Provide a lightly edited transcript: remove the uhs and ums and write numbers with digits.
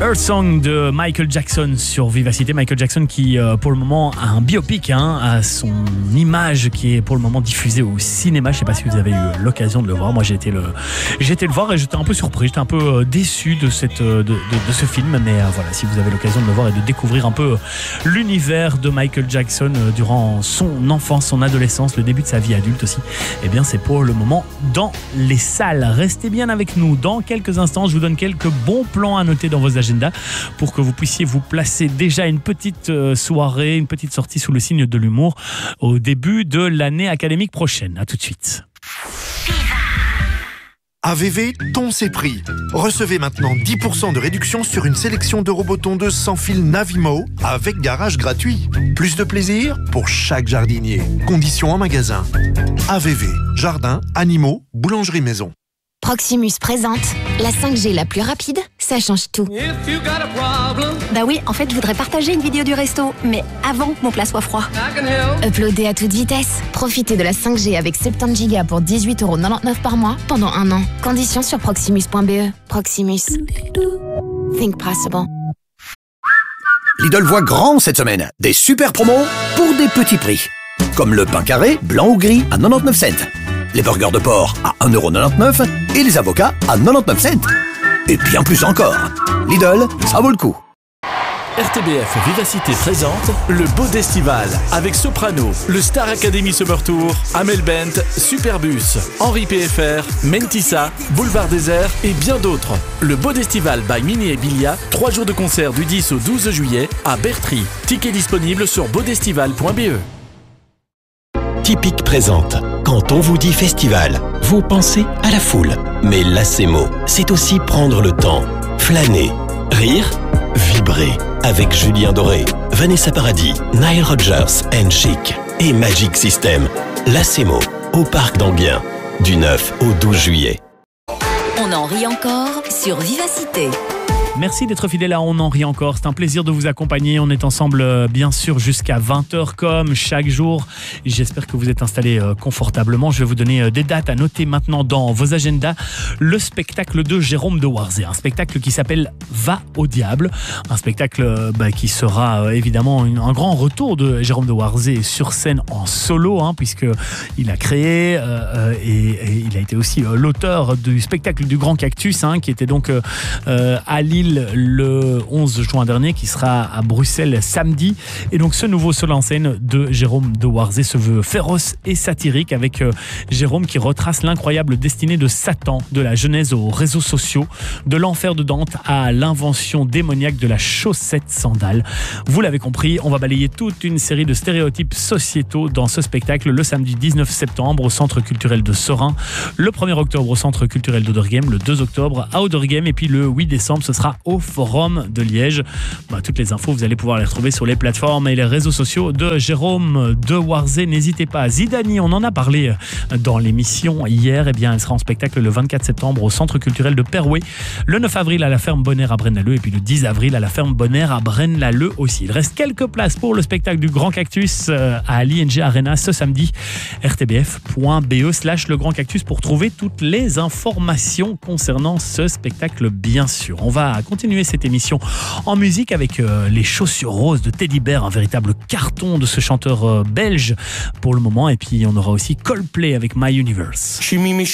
Earth Song de Michael Jackson sur Vivacité. Michael Jackson qui pour le moment a un biopic, a son image qui est pour le moment diffusée au cinéma. Je ne sais pas si vous avez eu l'occasion de le voir. Moi j'ai été le voir et j'étais un peu surpris, j'étais un peu déçu de ce film. Mais voilà, si vous avez l'occasion de le voir et de découvrir un peu l'univers de Michael Jackson durant son enfance, son adolescence, le début de sa vie adulte aussi, eh bien c'est pour le moment dans les salles. Restez bien avec nous. Dans quelques instants, je vous donne quelques bons plans à noter dans vos agendas pour que vous puissiez vous placer déjà une petite soirée, une petite sortie sous le signe de l'humour au début de l'année académique prochaine. À tout de suite. AVV, ton c'est pris. Recevez maintenant 10% de réduction sur une sélection de robots tondeuses sans fil Navimo avec garage gratuit. Plus de plaisir pour chaque jardinier. Conditions en magasin. AVV, jardin, animaux, boulangerie maison. Proximus présente la 5G la plus rapide, ça change tout. Bah oui, en fait, je voudrais partager une vidéo du resto, mais avant que mon plat soit froid. Uploader à toute vitesse. Profitez de la 5G avec 70 Go pour 18,99€ par mois pendant 1 an. Conditions sur proximus.be. Proximus. Think possible. Lidl voit grand cette semaine. Des super promos pour des petits prix. Comme le pain carré, blanc ou gris à 99 cents. Les burgers de porc à 1,99€ et les avocats à 99 cents. Et bien plus encore. Lidl, ça vaut le coup. RTBF Vivacité présente le Bodestival avec Soprano, le Star Academy Summer Tour, Amel Bent, Superbus, Henri PFR, Mentissa, Boulevard Désert et bien d'autres. Le Bodestival by Mini et Bilia, 3 jours de concert du 10 au 12 juillet à Bertry. Tickets disponibles sur bodestival.be. Typique présente. Quand on vous dit festival, vous pensez à la foule. Mais l'ACMO, c'est aussi prendre le temps, flâner, rire, vibrer. Avec Julien Doré, Vanessa Paradis, Nile Rodgers and Chic et Magic System. L'ACMO, au Parc d'Enghien, du 9 au 12 juillet. On en rit encore sur Vivacité. Merci d'être fidèle à On en rit encore. C'est un plaisir de vous accompagner. On est ensemble, bien sûr, jusqu'à 20h comme chaque jour. J'espère que vous êtes installés confortablement. Je vais vous donner des dates à noter maintenant dans vos agendas. Le spectacle de Jérôme de Warzée. Un spectacle qui s'appelle Va au diable. Un spectacle qui sera évidemment un grand retour de Jérôme de Warzée sur scène en solo, puisqu'il a créé et il a été aussi l'auteur du spectacle du Grand Cactus, qui était donc à Lille le 11 juin dernier, qui sera à Bruxelles samedi. Et donc ce nouveau seul en scène de Jérôme de Warzée se veut féroce et satirique, avec Jérôme qui retrace l'incroyable destinée de Satan, de la genèse aux réseaux sociaux, de l'enfer de Dante à l'invention démoniaque de la chaussette sandale. Vous l'avez compris, on va balayer toute une série de stéréotypes sociétaux dans ce spectacle le samedi 19 septembre au Centre culturel de Serein, le 1er octobre au Centre culturel d'Oderghem, le 2 octobre à Oderghem et puis le 8 décembre ce sera au Forum de Liège. Toutes les infos, vous allez pouvoir les retrouver sur les plateformes et les réseaux sociaux de Jérôme de Warzée. N'hésitez pas. Zidani, on en a parlé dans l'émission hier. Elle sera en spectacle le 24 septembre au Centre culturel de Perouet, le 9 avril à la ferme Bonner à Braine-l'Alleud et puis le 10 avril à la ferme Bonner à Braine-l'Alleud aussi. Il reste quelques places pour le spectacle du Grand Cactus à l'ING Arena ce samedi. rtbf.be/le Grand Cactus pour trouver toutes les informations concernant ce spectacle, bien sûr. On va continuer cette émission en musique avec les Chaussures Roses de Teddy Bear, un véritable carton de ce chanteur belge pour le moment. Et puis on aura aussi Coldplay avec My Universe. She made me